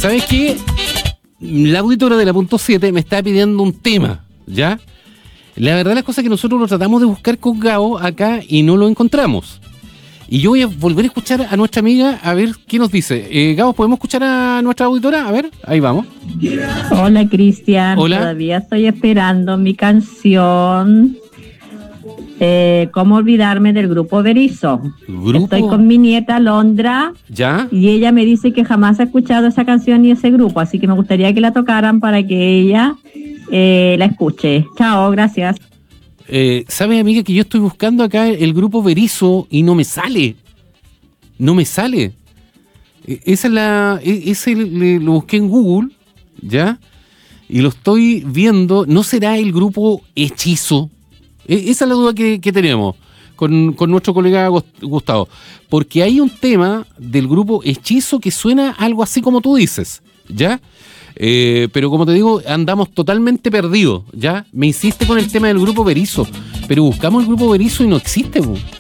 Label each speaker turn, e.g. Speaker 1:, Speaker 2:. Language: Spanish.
Speaker 1: ¿sabes qué? La auditora de la punto 7 me está pidiendo un tema, ¿ya? La verdad las cosas es que nosotros lo tratamos de buscar con Gabo acá y no lo encontramos. Y yo voy a volver a escuchar a nuestra amiga a ver qué nos dice. Gabo, ¿podemos escuchar a nuestra auditora? A ver, ahí vamos.
Speaker 2: Hola, Cristian.
Speaker 1: Hola.
Speaker 2: Todavía estoy esperando mi canción. ¿Cómo olvidarme del grupo Berizo?
Speaker 1: ¿Grupo?
Speaker 2: Estoy con mi nieta Londra.
Speaker 1: ¿Ya?
Speaker 2: Y ella me dice que jamás ha escuchado esa canción ni ese grupo, así que me gustaría que la tocaran para que ella la escuche. Chao, gracias.
Speaker 1: ¿Sabes, amiga, que yo estoy buscando acá el grupo Berizo y no me sale? No me sale. Lo busqué en Google, ¿ya? Y lo estoy viendo. ¿No será el grupo Hechizo? Esa es la duda que tenemos con nuestro colega Gustavo. Porque hay un tema del grupo Hechizo que suena algo así como tú dices, ¿ya? Pero como te digo, andamos totalmente perdidos, ¿ya? Me insiste con el tema del grupo Berizo, pero buscamos el grupo Berizo y no existe, po.